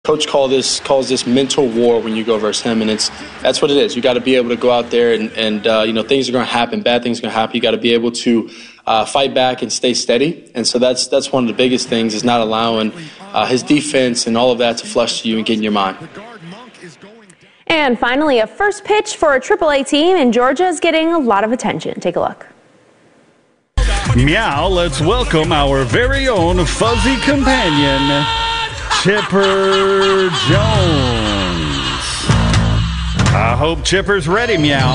Coach calls this mental war when you go versus him, and that's what it is. You got to be able to go out there and things are going to happen, bad things are going to happen. You got to be able to fight back and stay steady, and so that's one of the biggest things is not allowing his defense and all of that to flush to you and get in your mind. And finally, a first pitch for a AAA team in Georgia is getting a lot of attention. Take a look. Meow, let's welcome our very own fuzzy companion, Chipper Jones. I hope Chipper's ready, Meow.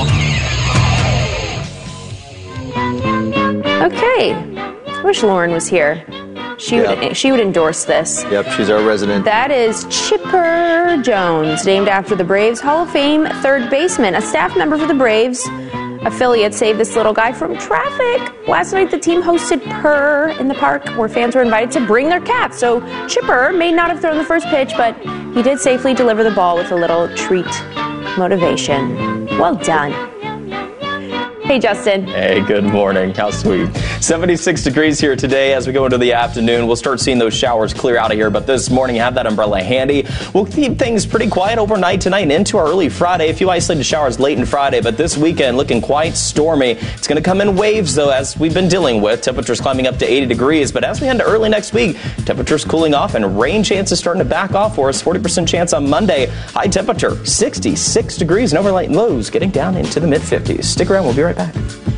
Okay. I wish Lauren was here. She would endorse this. Yep, she's our resident. That is Chipper Jones, named after the Braves Hall of Fame third baseman, a staff member for the Braves. Affiliate saved this little guy from traffic. Last night, the team hosted Purr in the park, where fans were invited to bring their cats. So Chipper may not have thrown the first pitch, but he did safely deliver the ball with a little treat motivation. Well done. Hey, Justin. Hey, good morning. How sweet. 76 degrees here today. As we go into the afternoon, we'll start seeing those showers clear out of here. But this morning, have that umbrella handy. We'll keep things pretty quiet overnight tonight and into our early Friday. A few isolated showers late in Friday, but this weekend looking quite stormy. It's going to come in waves, though, as we've been dealing with. Temperatures climbing up to 80 degrees. But as we head into early next week, temperatures cooling off and rain chances starting to back off for us. 40% chance on Monday. High temperature, 66 degrees and overnight lows getting down into the mid-50s. Stick around. We'll be right back.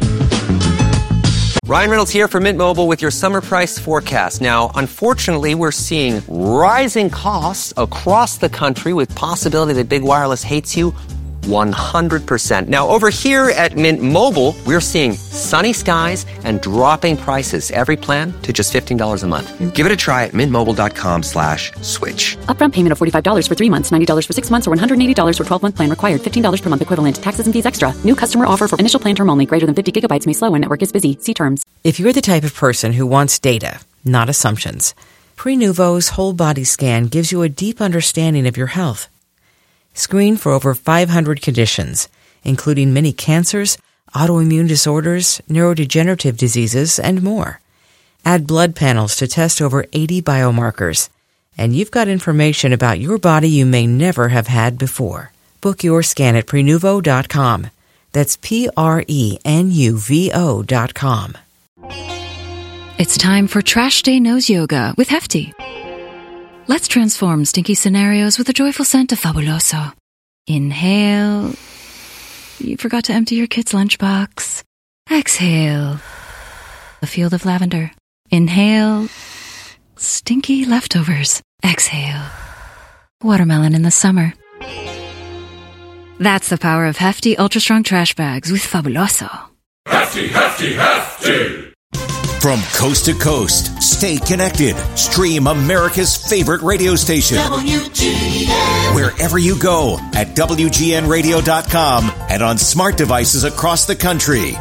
Ryan Reynolds here for Mint Mobile with your summer price forecast. Now, unfortunately, we're seeing rising costs across the country with possibility that big wireless hates you 100%. Now, over here at Mint Mobile, we're seeing sunny skies and dropping prices. Every plan to just $15 a month. Give it a try at mintmobile.com/switch. Upfront payment of $45 for 3 months, $90 for 6 months, or $180 for 12-month plan required. $15 per month equivalent. Taxes and fees extra. New customer offer for initial plan term only. Greater than 50 gigabytes may slow when network is busy. See terms. If you're the type of person who wants data, not assumptions, Prenuvo's whole body scan gives you a deep understanding of your health. Screen for over 500 conditions, including many cancers, autoimmune disorders, neurodegenerative diseases, and more. Add blood panels to test over 80 biomarkers, and you've got information about your body you may never have had before. Book your scan at Prenuvo.com. That's Prenuvo.com. It's time for Trash Day Nose Yoga with Hefty. Let's transform stinky scenarios with the joyful scent of Fabuloso. Inhale. You forgot to empty your kid's lunchbox. Exhale. A field of lavender. Inhale. Stinky leftovers. Exhale. Watermelon in the summer. That's the power of Hefty Ultra Strong Trash Bags with Fabuloso. Hefty, Hefty, Hefty! From coast to coast, stay connected. Stream America's favorite radio station. WGN. Wherever you go at WGNradio.com and on smart devices across the country.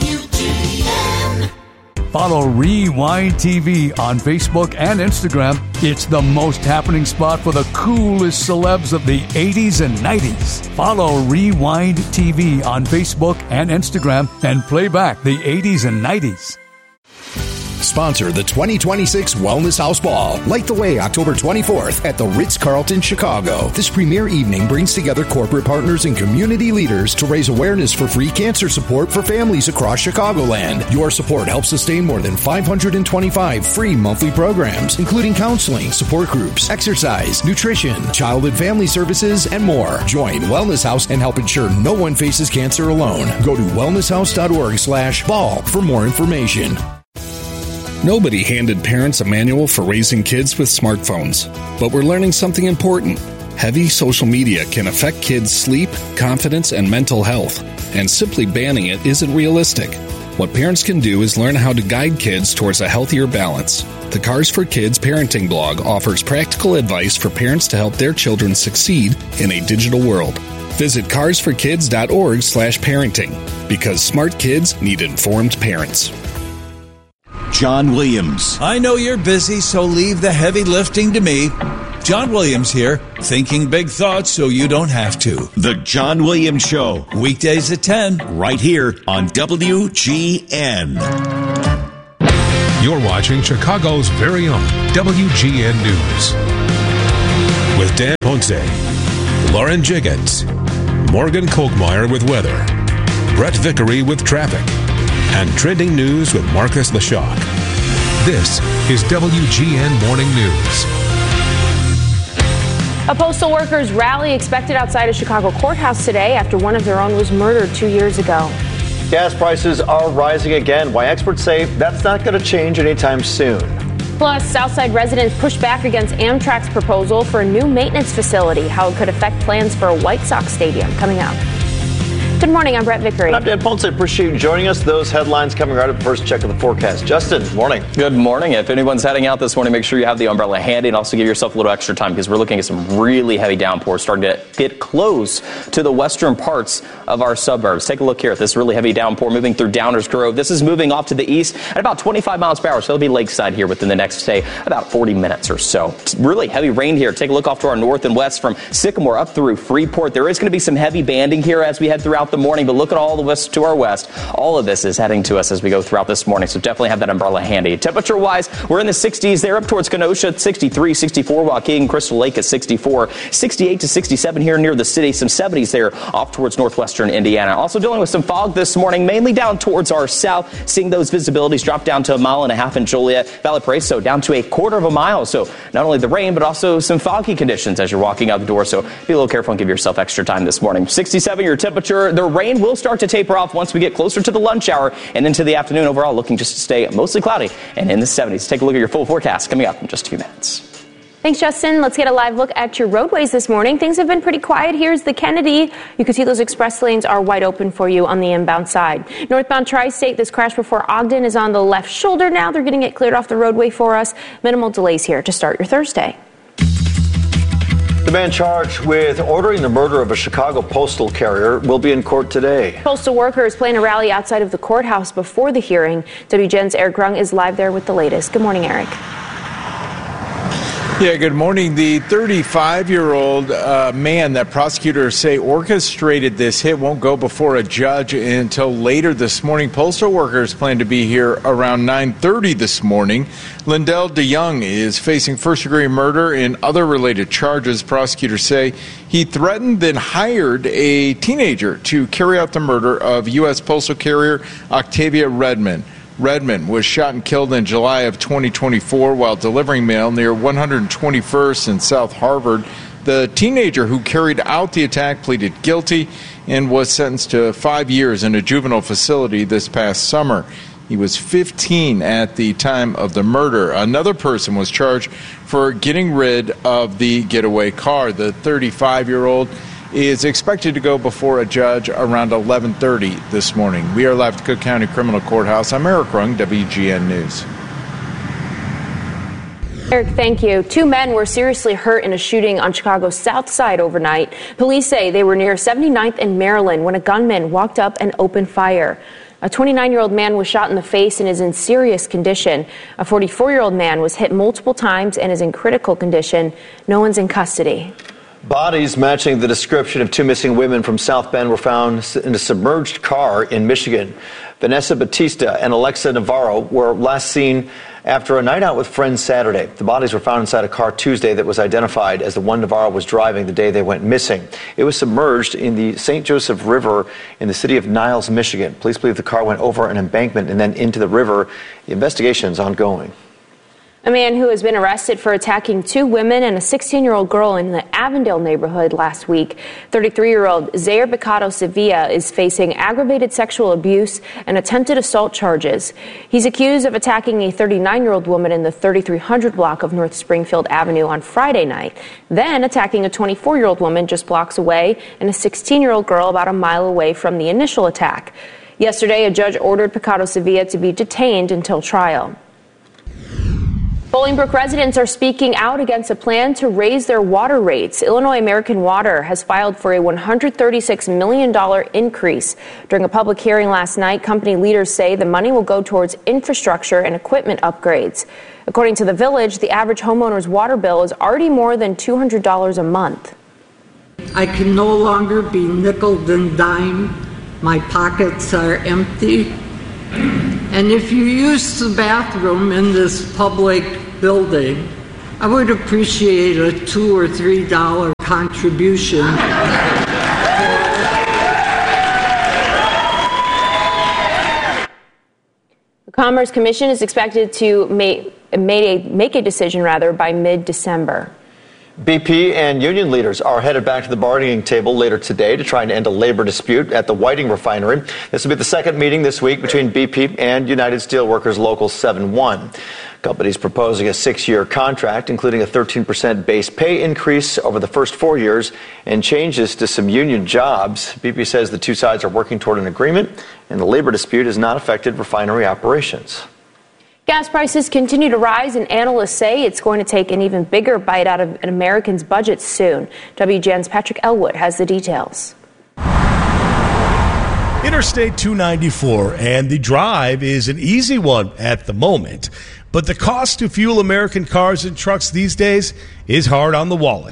WGN. Follow Rewind TV on Facebook and Instagram. It's the most happening spot for the coolest celebs of the 80s and 90s. Follow Rewind TV on Facebook and Instagram and play back the 80s and 90s. Sponsor the 2026 Wellness House Ball. Light the way October 24th at the Ritz-Carlton, Chicago. This premier evening brings together corporate partners and community leaders to raise awareness for free cancer support for families across Chicagoland. Your support helps sustain more than 525 free monthly programs, including counseling, support groups, exercise, nutrition, child and family services, and more. Join Wellness House and help ensure no one faces cancer alone. Go to wellnesshouse.org/ball for more information. Nobody handed parents a manual for raising kids with smartphones, but we're learning something important. Heavy social media can affect kids' sleep, confidence, and mental health, and simply banning it isn't realistic. What parents can do is learn how to guide kids towards a healthier balance. The Cars for Kids parenting blog offers practical advice for parents to help their children succeed in a digital world. Visit carsforkids.org/parenting, because smart kids need informed parents. John Williams. I know you're busy, so leave the heavy lifting to me. John Williams here, thinking big thoughts so you don't have to. The John Williams Show. Weekdays at 10. Right here on WGN. You're watching Chicago's very own WGN News. with Dan Ponce, Lauren Jiggins, Morgan Kolkmeyer with weather, Brett Vickery with traffic, and trending news with Marcus Leshock. This is WGN Morning News. A postal workers' rally expected outside a Chicago courthouse today after one of their own was murdered 2 years ago. Gas prices are rising again. Why experts say that's not going to change anytime soon. Plus, Southside residents push back against Amtrak's proposal for a new maintenance facility, how it could affect plans for a White Sox stadium. Coming up. Good morning, I'm Brett Vickery. And I'm Dan Ponce. I appreciate you joining us. Those headlines coming right up. First check of the forecast. Justin, morning. Good morning. If anyone's heading out this morning, make sure you have the umbrella handy and also give yourself a little extra time because we're looking at some really heavy downpours starting to get close to the western parts of our suburbs. Take a look here at this really heavy downpour moving through Downers Grove. This is moving off to the east at about 25 miles per hour, so it'll be lakeside here within the next, say, about 40 minutes or so. It's really heavy rain here. Take a look off to our north and west from Sycamore up through Freeport. There is going to be some heavy banding here as we head throughout the morning, but look at all the west to our west. All of this is heading to us as we go throughout this morning, so definitely have that umbrella handy. Temperature-wise, we're in the 60s there up towards Kenosha, 63, 64, Waukegan, Crystal Lake at 64, 68 to 67 here near the city, some 70s there off towards northwestern Indiana. Also dealing with some fog this morning, mainly down towards our south, seeing those visibilities drop down to 1.5 miles in Joliet, Valparaiso down to 1/4 mile. So not only the rain, but also some foggy conditions as you're walking out the door. So be a little careful and give yourself extra time this morning. 67 your temperature. The rain will start to taper off once we get closer to the lunch hour and into the afternoon. Overall, looking just to stay mostly cloudy and in the 70s. Take a look at your full forecast coming up in just a few minutes. Thanks, Justin. Let's get a live look at your roadways this morning. Things have been pretty quiet. Here's the Kennedy. You can see those express lanes are wide open for you on the inbound side. Northbound Tri-State, this crash before Ogden is on the left shoulder now. They're getting it cleared off the roadway for us. Minimal delays here to start your Thursday. The man charged with ordering the murder of a Chicago postal carrier will be in court today. Postal workers plan a rally outside of the courthouse before the hearing. WGN's Eric Grung is live there with the latest. Good morning, Eric. Yeah, good morning. The 35-year-old man that prosecutors say orchestrated this hit won't go before a judge until later this morning. Postal workers plan to be here around 9:30 this morning. Lindell DeYoung is facing first-degree murder and other related charges. Prosecutors say he threatened then hired a teenager to carry out the murder of U.S. postal carrier Octavia Redmond. Redmond was shot and killed in July of 2024 while delivering mail near 121st and South Harvard. The teenager who carried out the attack pleaded guilty and was sentenced to 5 years in a juvenile facility this past summer. He was 15 at the time of the murder. Another person was charged for getting rid of the getaway car. The 35-year-old is expected to go before a judge around 11:30 this morning. We are live at the Cook County Criminal Courthouse. I'm Eric Rung, WGN News. Eric, thank you. 2 men were seriously hurt in a shooting on Chicago's South Side overnight. Police say they were near 79th and Maryland when a gunman walked up and opened fire. A 29-year-old man was shot in the face and is in serious condition. A 44-year-old man was hit multiple times and is in critical condition. No one's in custody. Bodies matching the description of 2 missing women from South Bend were found in a submerged car in Michigan. Vanessa Batista and Alexa Navarro were last seen after a night out with friends Saturday. The bodies were found inside a car Tuesday that was identified as the one Navarro was driving the day they went missing. It was submerged in the St. Joseph River in the city of Niles, Michigan. Police believe the car went over an embankment and then into the river. The investigation is ongoing. A man who has been arrested for attacking 2 women and a 16-year-old girl in the Avondale neighborhood last week. 33-year-old Zaire Picado Sevilla is facing aggravated sexual abuse and attempted assault charges. He's accused of attacking a 39-year-old woman in the 3300 block of North Springfield Avenue on Friday night, then attacking a 24-year-old woman just blocks away and a 16-year-old girl about a mile away from the initial attack. Yesterday, a judge ordered Picado Sevilla to be detained until trial. Bolingbrook residents are speaking out against a plan to raise their water rates. Illinois American Water has filed for a $136 million increase. During a public hearing last night, company leaders say the money will go towards infrastructure and equipment upgrades. According to the Village, the average homeowner's water bill is already more than $200 a month. I can no longer be nickeled and dimed. My pockets are empty. And if you use the bathroom in this public building, I would appreciate a $2 or $3 contribution. The Commerce Commission is expected to make a decision by mid-December. BP and union leaders are headed back to the bargaining table later today to try and end a labor dispute at the Whiting refinery. This will be the second meeting this week between BP and United Steelworkers Local 71. Companies proposing a 6-year contract, including a 13% base pay increase over the first 4 years and changes to some union jobs. BP says the two sides are working toward an agreement, and the labor dispute has not affected refinery operations. Gas prices continue to rise, and analysts say it's going to take an even bigger bite out of an American's budget soon. WGN's Patrick Elwood has the details. Interstate 294, and the drive is an easy one at the moment. But the cost to fuel American cars and trucks these days is hard on the wallet.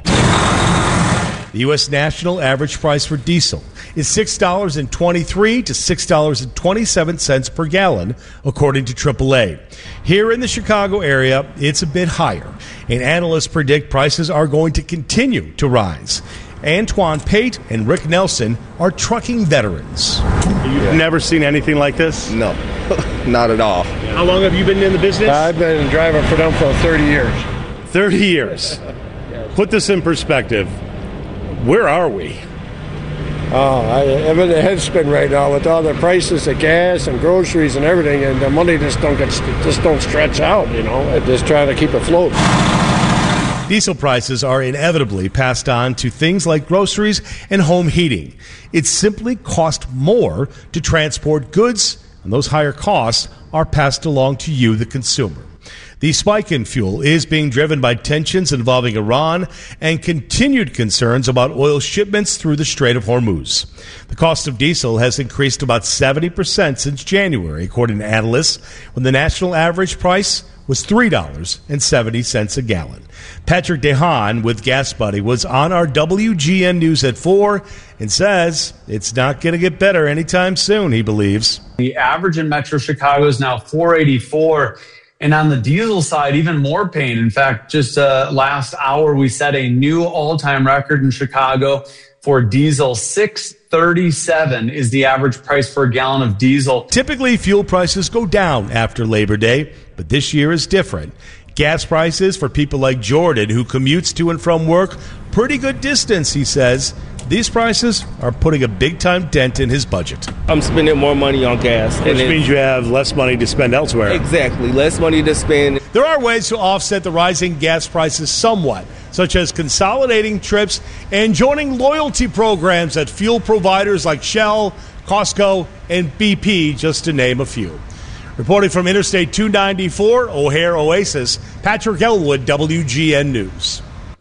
The U.S. national average price for diesel is $6.23 to $6.27 per gallon, according to AAA. Here in the Chicago area, it's a bit higher, and analysts predict prices are going to continue to rise. Antoine Pate and Rick Nelson are trucking veterans. You've never seen anything like this? No, not at all. How long have you been in the business? I've been driving for them for 30 years. 30 years. Put this in perspective. Where are we? I'm in a head spin right now with all the prices of gas and groceries and everything, and the money just don't stretch out, you know. I'm just trying to keep it afloat. Diesel prices are inevitably passed on to things like groceries and home heating. It simply costs more to transport goods, and those higher costs are passed along to you, the consumer. The spike in fuel is being driven by tensions involving Iran and continued concerns about oil shipments through the Strait of Hormuz. The cost of diesel has increased about 70% since January, according to analysts, when the national average price was $3.70 a gallon. Patrick DeHaan with Gas Buddy was on our WGN News at 4 and says it's not going to get better anytime soon, he believes. The average in Metro Chicago is now $4.84. And on the diesel side, even more pain. In fact, just last hour, we set a new all-time record in Chicago for diesel. $6.37 is the average price for a gallon of diesel. Typically, fuel prices go down after Labor Day, but this year is different. Gas prices for people like Jordan, who commutes to and from work, pretty good distance, he says. These prices are putting a big-time dent in his budget. I'm spending more money on gas. Which means you have less money to spend elsewhere. Exactly, less money to spend. There are ways to offset the rising gas prices somewhat, such as consolidating trips and joining loyalty programs at fuel providers like Shell, Costco, and BP, just to name a few. Reporting from Interstate 294, O'Hare Oasis, Patrick Elwood, WGN News.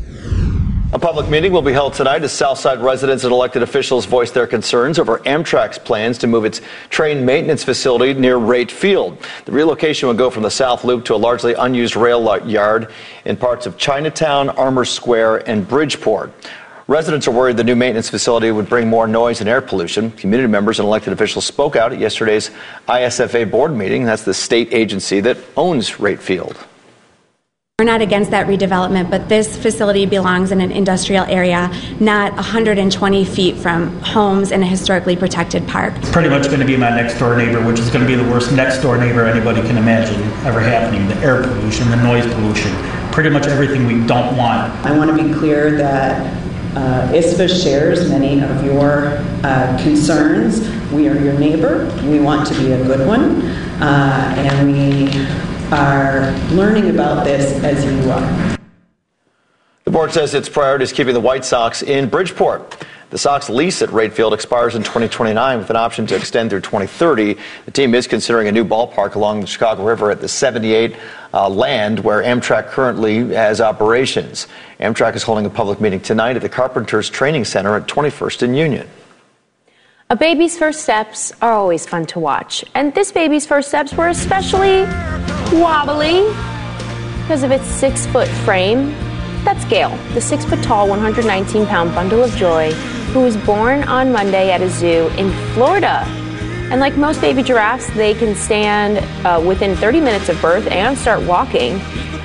A public meeting will be held tonight as Southside residents and elected officials voice their concerns over Amtrak's plans to move its train maintenance facility near Rate Field. The relocation would go from the South Loop to a largely unused rail yard in parts of Chinatown, Armour Square, and Bridgeport. Residents are worried the new maintenance facility would bring more noise and air pollution. Community members and elected officials spoke out at yesterday's ISFA board meeting. That's the state agency that owns Rate Field. We're not against that redevelopment, but this facility belongs in an industrial area, not 120 feet from homes in a historically protected park. It's pretty much going to be my next door neighbor, which is going to be the worst next door neighbor anybody can imagine ever happening. The air pollution, the noise pollution, pretty much everything we don't want. I want to be clear that ISFA shares many of your concerns. We are your neighbor. We want to be a good one, and we are learning about this as you are. The board says its priority is keeping the White Sox in Bridgeport. The Sox lease at Rate Field expires in 2029 with an option to extend through 2030. The team is considering a new ballpark along the Chicago River at the 78 land where Amtrak currently has operations. Amtrak is holding a public meeting tonight at the Carpenters Training Center at 21st and Union. A baby's first steps are always fun to watch, and this baby's first steps were especially wobbly because of its 6-foot frame. That's Gail, the 6-foot-tall, 119-pound bundle of joy who was born on Monday at a zoo in Florida. And like most baby giraffes, they can stand within 30 minutes of birth and start walking.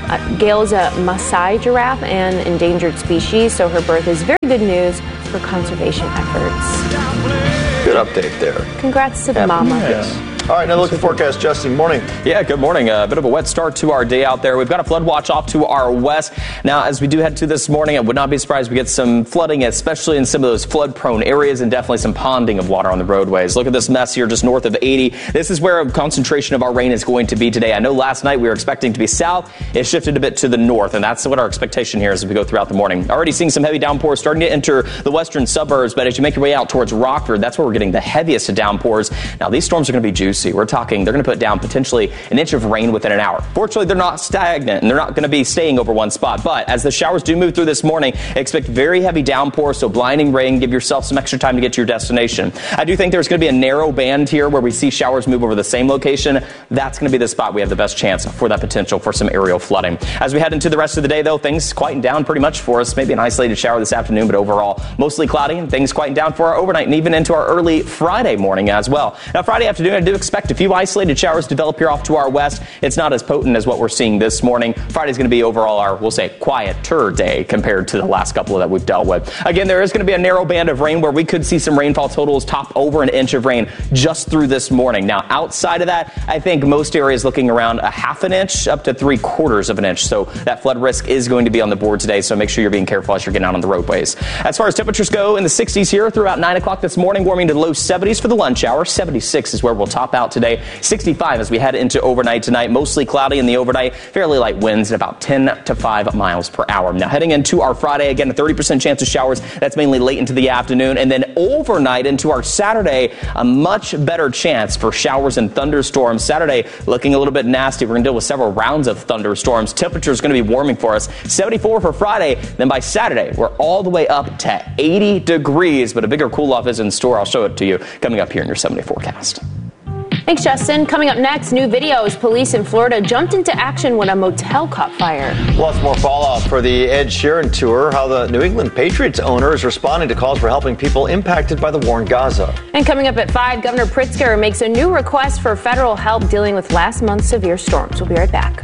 Gail is a Maasai giraffe and endangered species, so her birth is very good news for conservation efforts. Good update there. Congrats to the mama. Yes. All right, now look at the forecast. Justin, morning. Yeah, good morning. A bit of a wet start to our day out there. We've got a flood watch off to our west. Now, as we do head to this morning, I would not be surprised we get some flooding, especially in some of those flood-prone areas, and definitely some ponding of water on the roadways. Look at this mess here just north of 80. This is where a concentration of our rain is going to be today. I know last night we were expecting to be south. It shifted a bit to the north, and that's what our expectation here is as we go throughout the morning. Already seeing some heavy downpours starting to enter the western suburbs, but as you make your way out towards Rockford, that's where we're getting the heaviest of downpours. Now, these storms are going to be juicy. We're talking they're going to put down potentially an inch of rain within an hour. Fortunately, they're not stagnant, and they're not going to be staying over one spot. But as the showers do move through this morning, expect very heavy downpours, so blinding rain. Give yourself some extra time to get to your destination. I do think there's going to be a narrow band here where we see showers move over the same location. That's going to be the spot we have the best chance for that potential for some aerial flooding. As we head into the rest of the day, though, things quieten down pretty much for us. Maybe an isolated shower this afternoon, but overall mostly cloudy, and things quieten down for our overnight and even into our early Friday morning as well. Now, Friday afternoon, I do expect a few isolated showers to develop here off to our west. It's not as potent as what we're seeing this morning. Friday's going to be overall our, we'll say, quieter day compared to the last couple that we've dealt with. Again, there is going to be a narrow band of rain where we could see some rainfall totals top over an inch of rain just through this morning. Now, outside of that, I think most areas looking around a half an inch up to 3/4 of an inch. So that flood risk is going to be on the board today. So make sure you're being careful as you're getting out on the roadways. As far as temperatures go, in the 60s here throughout 9 o'clock this morning, warming to the low 70s for the lunch hour. 76 is where we'll top out today. 65 as we head into overnight tonight. Mostly cloudy in the overnight. Fairly light winds at about 10 to 5 miles per hour. Now, heading into our Friday, again, a 30% chance of showers. That's mainly late into the afternoon. And then overnight into our Saturday, a much better chance for showers and thunderstorms. Saturday looking a little bit nasty. We're going to deal with several rounds of thunderstorms. Temperature is going to be warming for us. 74 for Friday. Then by Saturday, we're all the way up to 80 degrees. But a bigger cool-off is in store. I'll show it to you coming up here in your 7-day forecast. Thanks, Justin. Coming up next, new videos. Police in Florida jumped into action when a motel caught fire. Lots more fallout for the Ed Sheeran tour, how the New England Patriots owner is responding to calls for helping people impacted by the war in Gaza. And coming up at 5, Governor Pritzker makes a new request for federal help dealing with last month's severe storms. We'll be right back.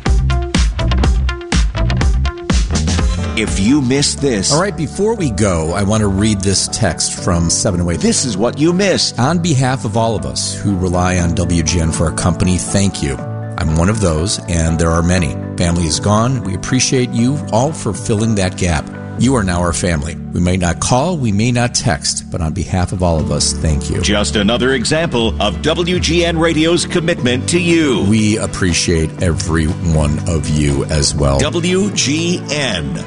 If you missed this. All right, before we go, I want to read this text from 708. This is what you missed. On behalf of all of us who rely on WGN for our company, thank you. I'm one of those, and there are many. Family is gone. We appreciate you all for filling that gap. You are now our family. We may not call, we may not text, but on behalf of all of us, thank you. Just another example of WGN Radio's commitment to you. We appreciate every one of you as well. WGN.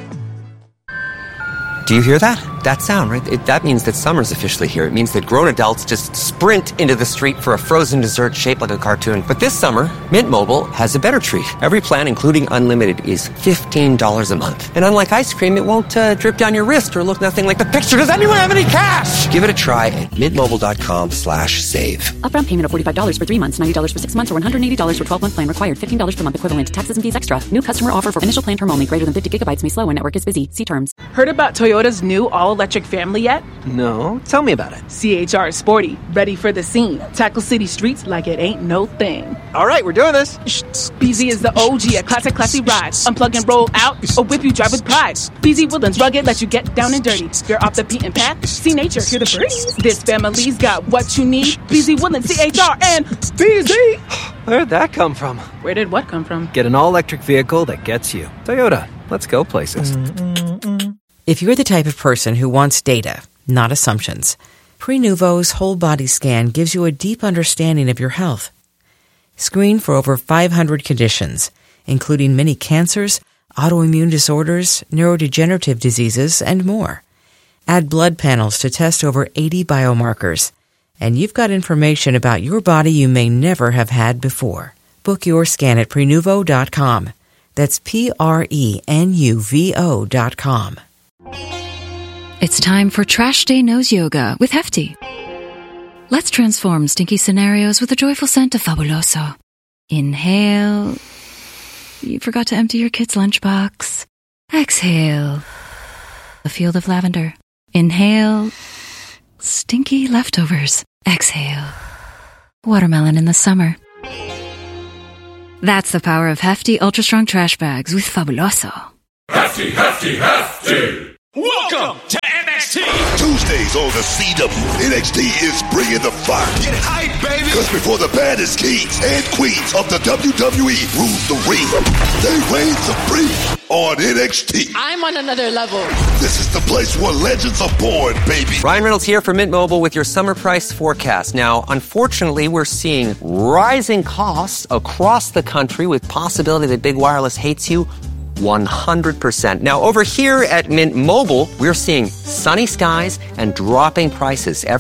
Do you hear that? That sound, right? That means that summer's officially here. It means that grown adults just sprint into the street for a frozen dessert shaped like a cartoon. But this summer, Mint Mobile has a better treat. Every plan, including unlimited, is $15 a month. And unlike ice cream, it won't drip down your wrist or look nothing like the picture. Does anyone have any cash? Give it a try at mintmobile.com/save. Upfront payment of $45 for 3 months, $90 for 6 months, or $180 for 12-month plan required. $15 per month equivalent. Taxes and fees extra. New customer offer for initial plan term only. Greater than 50 gigabytes may slow when network is busy. See terms. Heard about Toyota's new all-electric Family yet? No. Tell me about it. CHR is sporty, ready for the scene. Tackle city streets like it ain't no thing. All right, we're doing this. BZ is the OG, a classy ride. Unplug and roll out, or whip you drive with pride. BZ Woodlands rugged, let you get down and dirty. You're off the beaten path, see nature, hear the birds. This family's got what you need. BZ Woodlands, CHR, and BZ. Where'd that come from? Where did what come from? Get an all-electric vehicle that gets you. Toyota. Let's go places. If you're the type of person who wants data, not assumptions, Prenuvo's whole body scan gives you a deep understanding of your health. Screen for over 500 conditions, including many cancers, autoimmune disorders, neurodegenerative diseases, and more. Add blood panels to test over 80 biomarkers, and you've got information about your body you may never have had before. Book your scan at Prenuvo.com. That's Prenuvo.com. It's time for Trash Day Nose Yoga with Hefty. Let's transform stinky scenarios with a joyful scent of Fabuloso. Inhale. You forgot to empty your kid's lunchbox. Exhale. A field of lavender. Inhale. Stinky leftovers. Exhale. Watermelon in the summer. That's the power of hefty, ultra-strong trash bags with Fabuloso. Hefty, hefty, hefty. Welcome to NXT. Tuesdays on the CW, NXT is bringing the fire. Get hype, baby. Because before the baddest kings and queens of the WWE rules the ring, they reign supreme on NXT. I'm on another level. This is the place where legends are born, baby. Ryan Reynolds here for Mint Mobile with your summer price forecast. Now, unfortunately, we're seeing rising costs across the country with possibility that big wireless hates you 100%. Now, over here at Mint Mobile, we're seeing sunny skies and dropping prices every